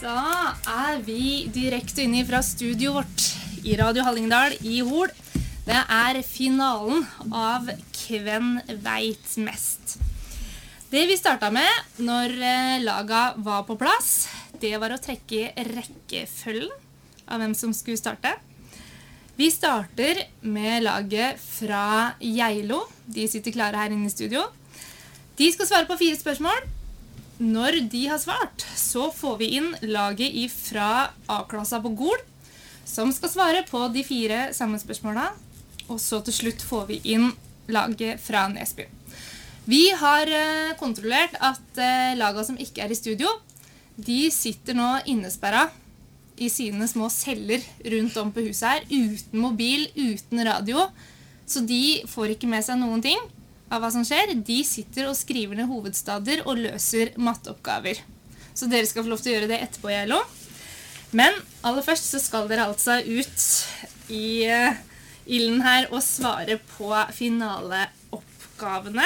Da vi direkte inne fra studio vårt I Radio Hallingdal I Hol. Det finalen av Hvem vet mest. Det vi startet med når laga var på plass, det var å trekke rekkefølgen av hvem som skulle starte. Vi starter med laget fra Geilo. De sitter klare her inne I studio. De skal svare på 4 spørsmål. Når de har svart, så får vi inn laget fra A-klassa på Gol, som skal svare på de 4 samme spørsmålene. Og så til slutt får vi inn laget fra Nesby. Vi har kontrollert at laget som ikke I studio, de sitter nå innesperret I sine små celler rundt om på huset her, uten mobil, uten radio. Så de får ikke med seg noen ting av hva som skjer. De sitter og skriver ned hovedstader og løser matteoppgaver. Så dere skal få lov til å gjøre det etterpå, Geilo. Men aller først så skal dere altså ut I ilden her og svare på finaleoppgavene.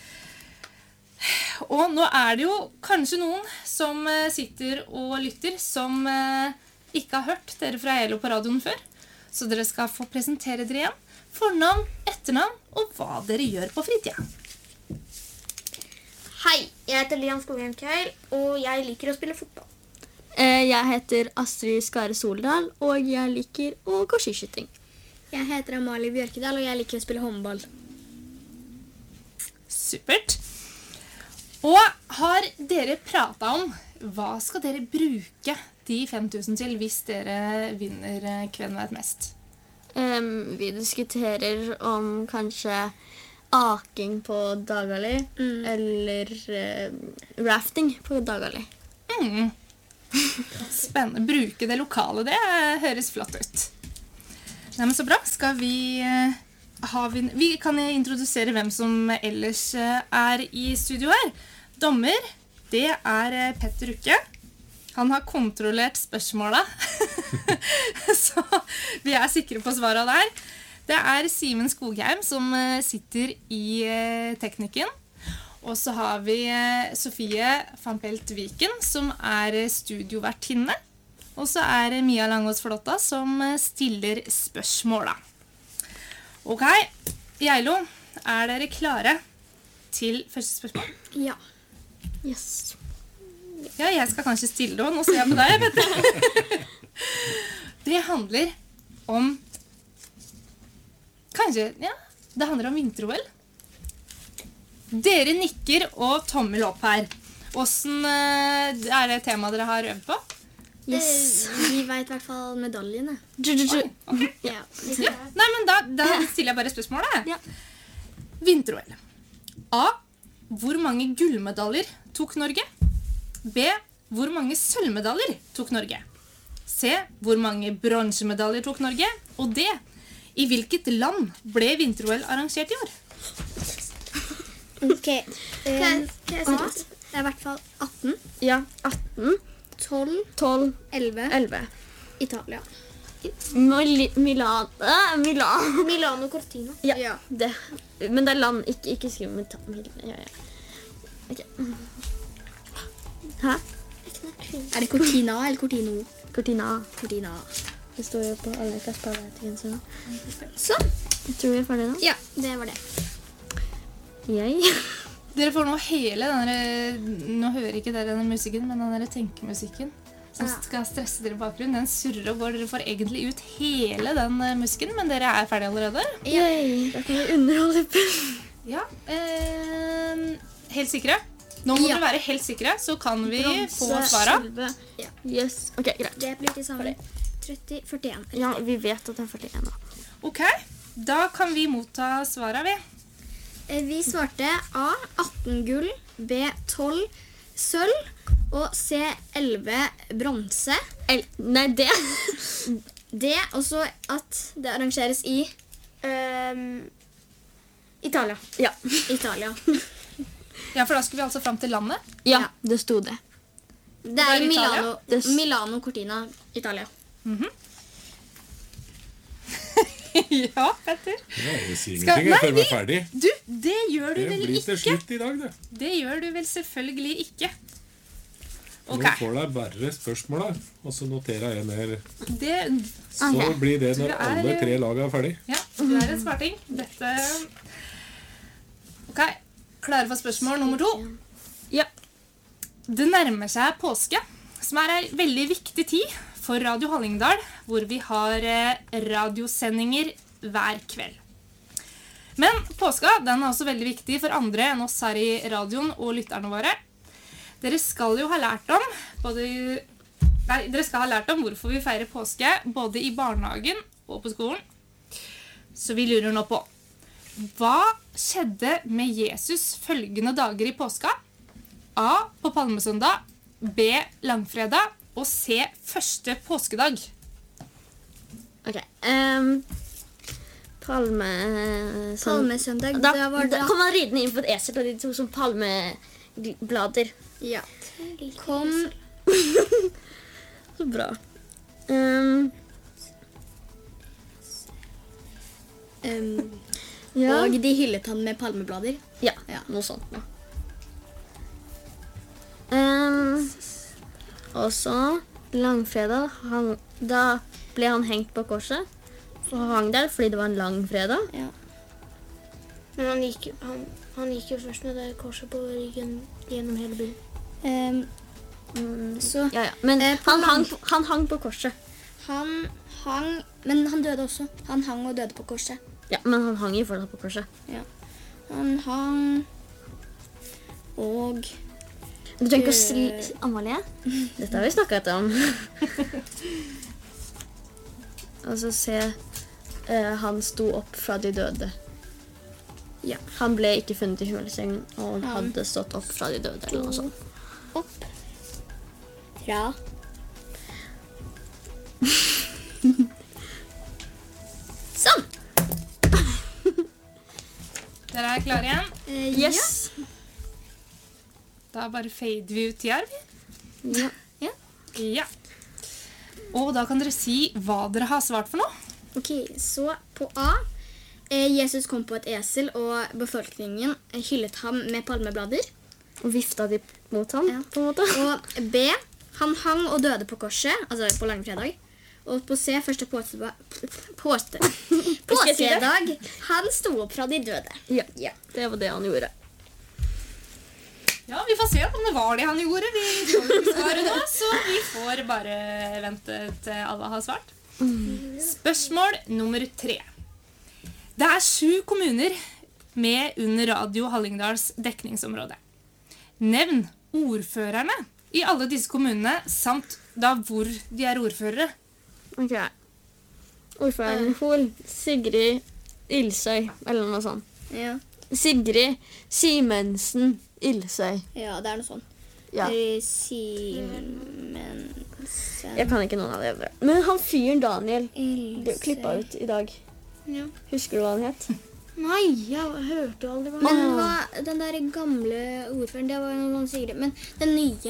Og nå det jo kanskje noen som sitter og lytter som ikke har hørt dere fra Geilo på radioen før. Så dere skal få presentere dere igjen. Fornavn, etternavn og hva dere gjør på fritiden. Hei, jeg heter Lian Skogheim Kjell, og jeg liker å spille fotball. Jeg heter Astrid Skare Soldal, og jeg liker å gå skiskyting. Jeg heter Amalie Bjørkedal, og jeg liker å spille håndball. Supert. Og har dere pratet om hva skal dere bruke de 5000 til hvis dere vinner Hvem vet mest? Vi diskuterer om kanskje aking på Dagali, eller rafting på Dagali. Spennende. Bruke det lokale, det høres flott ut. Nei, men så bra. Skal vi kan jeg introdusere hvem som ellers I studio her. Dommer, det Petter Ukke. Han har kontrollert spørsmålet, så vi sikre på svaret der. Det Simen Skogheim som sitter I teknikken. Og så har vi Sofie van Pelt Viken som studiovertinne. Og så Mia Langås Flotta som stiller spørsmålet. Ok, Geilo, dere klare til første spørsmål? Ja. Yes. Ja, jeg skal kanskje stille det, nå ser jeg på deg, vet du. Det handler om, kanskje, ja, det handler om vinter-OL. Dere nikker og tommel opp her. Hvordan det temaet dere har øvd på? Yes. Vi vet I hvert fall medaljene. Okay. Ja. Nei, men da stiller jeg bare spørsmålet. Ja. Vinter-OL. A. Hvor mange gullmedaljer tok Norge? B. Hvor mange sølvmedaljer tok Norge? C. Hvor mange bronsemedaljer tok Norge? Og D. I hvilket land ble vinter-OL arrangert I år? Ok. Kan jeg si det? Det I hvert fall 18. Ja, 18. 12. 11. Italia. Milano Cortina. Ja, det. Men det land, ikke skriv med ja. Ok. Hæ? Det Cortina eller Cortino? Cortina. Det står jo på alle klassepalatene. Så, jeg tror vi ferdig nå. Ja, det var det. Dere får nå hele nå hører ikke dere denne musikken, men denne tenkemusikken som skal stresse dere I bakgrunnen. Den surrer og går. Dere får egentlig ut hele den musikken, men dere ferdige allerede? Yay, da kan vi underholde på. Ja, helt sikre? Nå må dere være helt sikre, så kan vi få svaret. Ja. Yes, ok, greit. Det blir til sammen 41. Ja, vi vet at det 41 da. Ok, da kan vi motta svaret, vi. Vi svarte A, 18 gull, B, 12 sølv og C, 11 bronse. Nei, det. Det også at det arrangeres I Italia. Ja. Italia. Ja, for da skulle vi altså frem til landet. Ja, det stod det. Det Var det Milano, Italia? Milano Cortina, Italia. Ja, Petter. Ja, jeg sier ingenting, jeg føler meg ferdig. Du, det gjør du Det vel blir til ikke? slutt I dag, det. Det gjør du vel selvfølgelig ikke. Ok. Nå får deg bare spørsmålet, og så noterer jeg ned. Det, Så blir det når Det er- alle 3 lag er ferdig. ja, det er en smarting. Dette... Ok, klare for spørsmål nummer 2? Ja. Det nærmer seg påske, som er en veldig viktig tid for Radio Hallingdal, hvor vi har radiosendinger hver kveld. Men påska den er også veldig viktig for andre enn oss her i radioen og lytterne våre. Dere skal jo ha lært om dere skal ha lært om hvorfor vi feirer påske både i barnehagen og på skolen. Så vi lurer nå på: hva skjedde med Jesus følgende dager i påska? A. På palmesøndag, B. langfredag og C. første påskedag. Ok. Palmesøndag, Da da var det... kan man ridende inn på et esel, og de to som palmeblader. Ja. Kom... Så bra. Ja. Og de hyllet han med palmeblader. Ja, Ja. noe sånt. Ja. Og så langfredag, da ble han hengt på korset. Og han hang der fordi det var en lang fredag. Ja. Men han gikk jo først med det korset på ryggen gjennom hele byen. Så Ja, ja. Men på han hang på korset. han hang... Men han døde også. Han hang og døde på korset. Ja, men han hang jo fortsatt på korset. Han hang... Og... Du trenger ikke å si Amalie. Dette har vi snakket om. Og så se han sto opp fra de døde. Ja. Han ble ikke funnet i hulesengen, og Han hadde stått opp fra de døde, eller noe sånt. Opp. Fra... Sånn! Dere er klare igjen? Yes! Da bare fader vi ut tida. Ja. Ja. Og da kan dere si hva dere har svart for noe. Ok, så på A. Jesus kom på et esel, og befolkningen hyllet ham med palmeblader. Og vifta de mot ham, Ja. på en måte. Og B. Han hang og døde på korset, altså på langfredag. Og på C. Første påskedag. Han sto opp fra de døde. Ja, det var det han gjorde. Ja, vi får se om det var det han gjorde. Vi får ikke svare nå, så vi får bare vente til alle har svart. Spørsmål nummer 3. Det er 7 kommuner med under Radio Hallingdals dekningsområde. Nevn ordførerne i alle disse kommunene, samt da hvor de er ordførere. Ok. Ordføreren Hol, Sigrid Ilsøy, eller noe sånt. Ja, Sigrid Simensen Ilsøy. ja det er noe sånn. Ja. Simensen Jeg kan ikke noen av det. Men han fyren Daniel ble Ilse. klippet ut i dag. Ja. Husker du hva han het? Nei, jeg hørte jo aldri hva Men den der gamle ordføreren, det var jo noen Sigrid. Men den nye.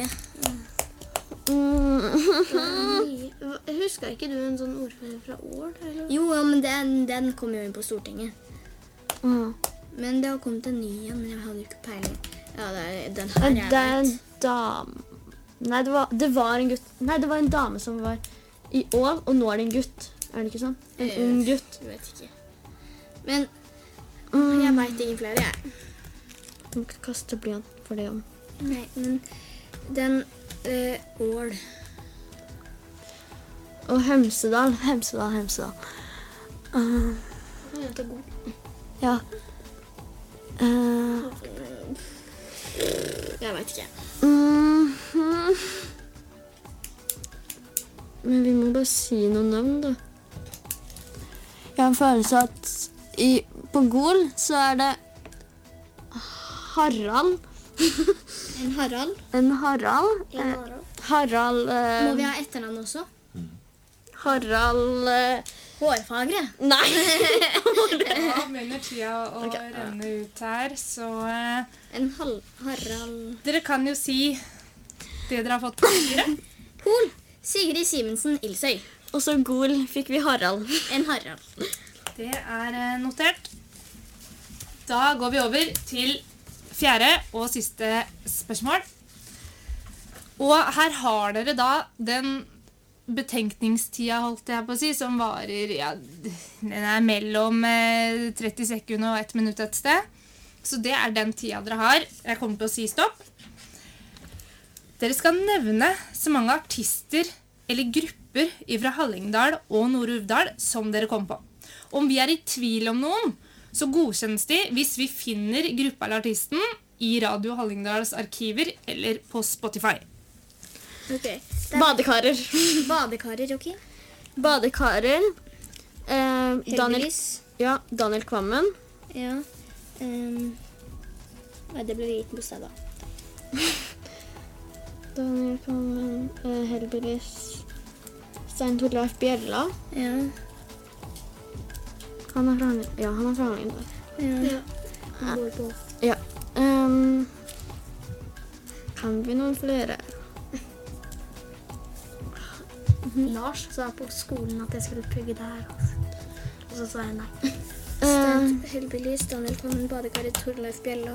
Husker ikke du en sånn ordfører fra Ål? Eller? Jo, ja, men den kom jo inn på Stortinget. Mm. Men det har kommet en ny igjen, men jeg hadde jo ikke peiling. Ja, det er den her jeg Det er en vet. dame. Nei, det var en gutt. Nei, det var en dame som var i Ål, og nå er det en gutt. Er det ikke sånn? En ung gutt. Jeg vet ikke. Men jeg vet ingen flere, jeg. Du må ikke kaste blyant for det om. Nei, men den Ål. Og Hemsedal. Hemsedal. Det er god. Ja. Jeg vet ikke. Men vi må bare si noen navn, da. Jeg har en følelse at på Gol så er det Harald. En Harald. En Harald. Harald Må vi ha etternavn også? Harald Hårfagre. Nei! Ja, begynner tida å renne ut her, så En Harald. dere kan jo si det dere har fått på papiret. Hol. Sigrid Simensen Ilsøy. Og så Gol fikk vi Harald. En Harald. Det er notert. Da går vi over til 4. og siste spørsmål. Og her har dere da den betenkningstida, holdt jeg på å si, som varer, ja, den er mellom 30 sekunder og 1 minutt et sted. Så det er den tida dere har. Jeg kommer til å si stopp. Dere skal nevne så mange artister eller grupper fra Hallingdal og Nord-Uvdal som dere kom på. Om vi er i tvil om noen, så godkjennes de hvis vi finner gruppa eller artisten i Radio Hallingdals arkiver eller på Spotify. Ok. Badekarer. Badekarer, ok. Badekarer. Daniel, Heldigvis. ja, Daniel Kvammen. Ja. Nei, det ble liten bostad da. Daniel Kvammen. Heldigvis. Stein Torleif Bjella. Ja. Han er fra Hallingdal. Ja. Han går på. Ja. Kan vi noen flere? Lars sa på skolen at jeg skulle pugge der. Og så sa jeg nei. Stein Helbelys, Daniel Kvammen, Badekarer, Torleif Bjella.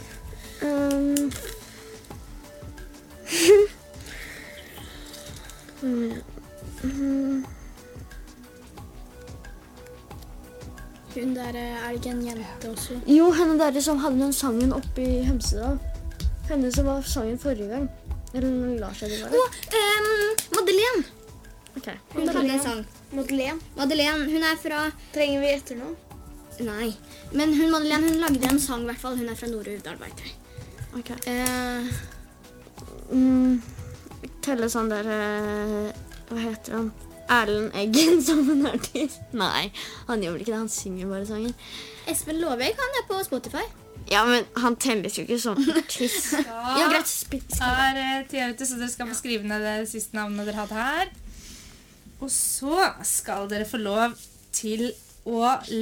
Hun der, er det ikke en jente også? Jo, henne der som hadde den sangen oppe i Hemsedal. Henne som var sangen forrige gang. Eller når Lars hadde vært. Madeleine! Ok. Hun hadde en sang. Madeleine, hun er fra... Trenger vi etternavn? Nei, men Madeleine, hun lagde en sang i hvert fall. Hun er fra Nord-Uvdal, vet jeg. Ok. Telle sånn der... hva heter han? Erlend Eggen som en artist. Nei, han gjør vel ikke det. Han synger bare sangen. Espen Loveg, han er på Spotify. Ja, men han telles jo ikke som artist. Ja, greit. Er tida ute, så dere skal få skrive ned det siste navnet dere hadde her. Og så skal dere få lov til å